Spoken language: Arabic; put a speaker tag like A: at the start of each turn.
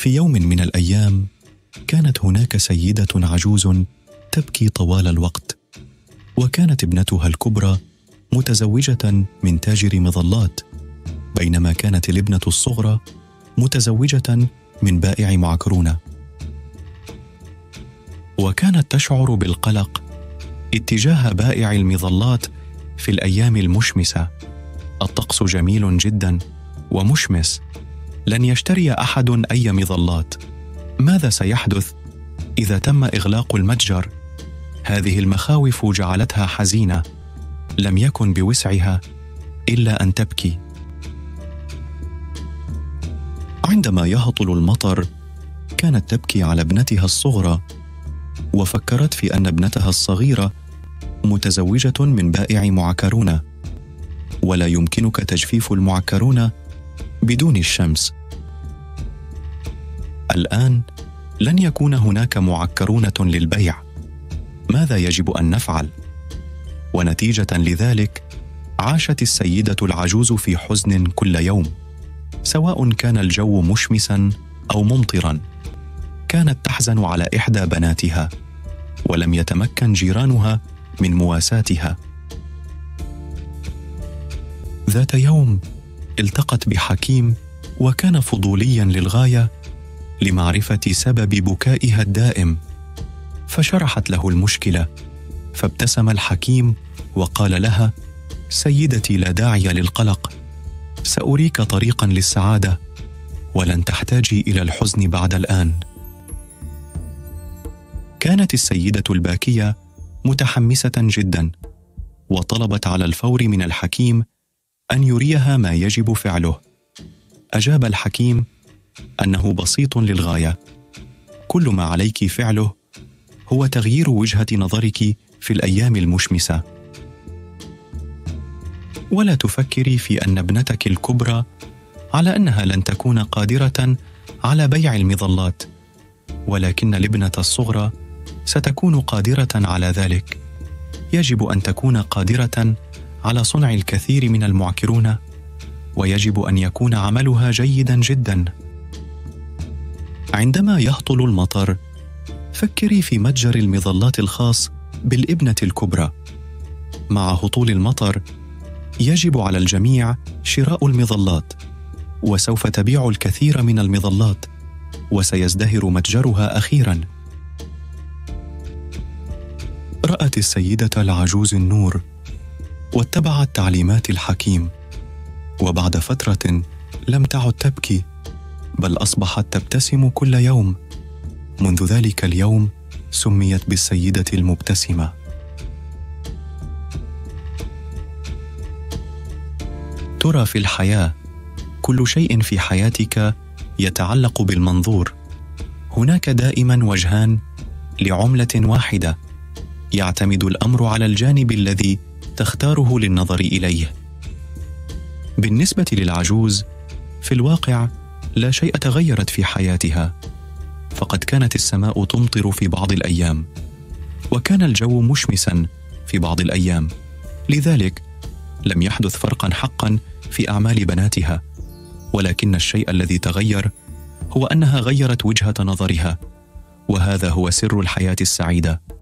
A: في يوم من الأيام كانت هناك سيدة عجوز تبكي طوال الوقت، وكانت ابنتها الكبرى متزوجة من تاجر مظلات، بينما كانت الابنة الصغرى متزوجة من بائع معكرونة. وكانت تشعر بالقلق اتجاه بائع المظلات في الأيام المشمسة. الطقس جميل جدا ومشمس، لن يشتري أحد أي مظلات. ماذا سيحدث إذا تم إغلاق المتجر؟ هذه المخاوف جعلتها حزينة، لم يكن بوسعها إلا أن تبكي. عندما يهطل المطر كانت تبكي على ابنتها الصغرى، وفكرت في أن ابنتها الصغيرة متزوجة من بائع معكرونة، ولا يمكنك تجفيف المعكرونة بدون الشمس. الآن لن يكون هناك معكرونة للبيع، ماذا يجب أن نفعل؟ ونتيجة لذلك عاشت السيدة العجوز في حزن كل يوم، سواء كان الجو مشمسا أو ممطرا. كانت تحزن على إحدى بناتها، ولم يتمكن جيرانها من مواساتها. ذات يوم التقت بحكيم، وكان فضوليا للغاية لمعرفة سبب بكائها الدائم، فشرحت له المشكلة. فابتسم الحكيم وقال لها: سيدتي، لا داعي للقلق، سأريك طريقا للسعادة، ولن تحتاجي إلى الحزن بعد الآن. كانت السيدة الباكية متحمسة جدا، وطلبت على الفور من الحكيم أن يريها ما يجب فعله. أجاب الحكيم أنه بسيط للغاية، كل ما عليك فعله هو تغيير وجهة نظرك في الأيام المشمسة، ولا تفكري في أن ابنتك الكبرى على أنها لن تكون قادرة على بيع المظلات، ولكن الابنة الصغرى ستكون قادرة على ذلك. يجب أن تكون قادرة على صنع الكثير من المعكرونة، ويجب أن يكون عملها جيدا جدا. عندما يهطل المطر فكري في متجر المظلات الخاص بالابنة الكبرى. مع هطول المطر يجب على الجميع شراء المظلات، وسوف تبيع الكثير من المظلات، وسيزدهر متجرها أخيرا. رأت السيدة العجوز النور واتبعت تعليمات الحكيم، وبعد فترة لم تعد تبكي، بل أصبحت تبتسم كل يوم. منذ ذلك اليوم سميت بالسيدة المبتسمة. ترى في الحياة كل شيء في حياتك يتعلق بالمنظور. هناك دائما وجهان لعملة واحدة، يعتمد الأمر على الجانب الذي تختاره للنظر إليه. بالنسبة للعجوز في الواقع لا شيء تغيرت في حياتها، فقد كانت السماء تمطر في بعض الأيام، وكان الجو مشمسا في بعض الأيام، لذلك لم يحدث فرقا حقا في أعمال بناتها. ولكن الشيء الذي تغير هو أنها غيرت وجهة نظرها، وهذا هو سر الحياة السعيدة.